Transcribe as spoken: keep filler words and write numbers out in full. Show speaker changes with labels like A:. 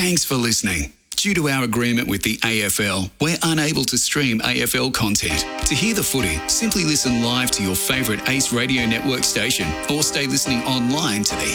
A: Thanks for listening. Due to our agreement with the A F L, we're unable to stream A F L content. To hear the footy, simply listen live to your favourite Ace Radio Network station or stay listening online to the